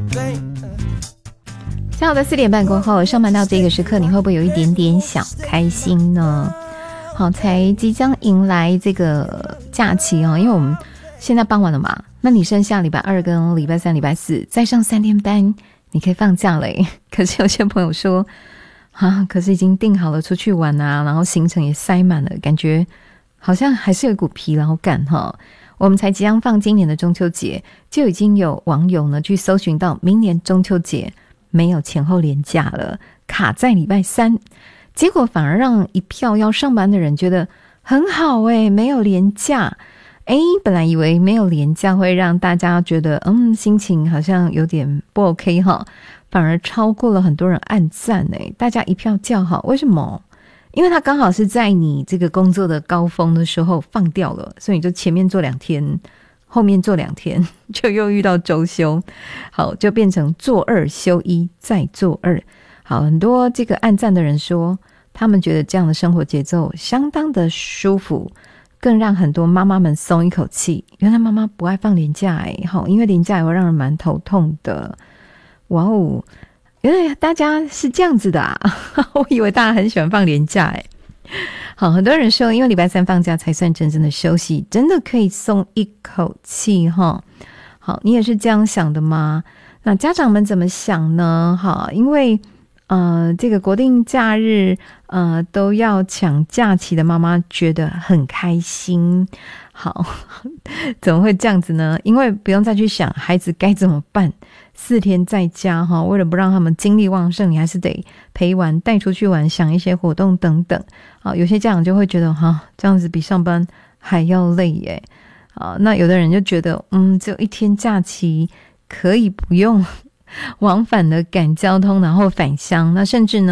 下午的4点半过后，上班到这个时刻，你会不会有一点点小开心呢？好，才即将迎来这个假期哦，因为我们现在傍晚了嘛，那你剩下礼拜2跟礼拜3、礼拜4再上3天班，你可以放假了耶。可是有些朋友说可是已经订好了出去玩啊，然后行程也塞满了，感觉好像还是有一股疲劳感哈。我们才即将放今年的中秋节，就已经有网友呢去搜寻到明年中秋节没有前后连假了，卡在礼拜3，结果反而让一票要上班的人觉得很好耶，没有连假。本来以为没有连假会让大家觉得心情好像有点不 OK 哈，反而超过了很多人按赞耶，大家一票叫好。为什么？因为他刚好是在你这个工作的高峰的时候放掉了，所以你就前面做2天，后面做2天，就又遇到周休，好，就变成做2休1再做2。好，很多这个按赞的人说他们觉得这样的生活节奏相当的舒服，更让很多妈妈们松一口气，原来妈妈不爱放连假因为连假也会让人蛮头痛的。哇哦，原来大家是这样子的我以为大家很喜欢放连假好，很多人说因为礼拜3放假才算真正的休息，真的可以松一口气好，你也是这样想的吗？那家长们怎么想呢？好，因为这个国定假日都要抢假期的妈妈觉得很开心。好，怎么会这样子呢？因为不用再去想孩子该怎么办，4天在家为了不让他们精力旺盛，你还是得陪玩，带出去玩，想一些活动等等。有些家长就会觉得这样子比上班还要累耶。那有的人就觉得只有1天假期可以不用往返的赶交通然后返乡，那甚至呢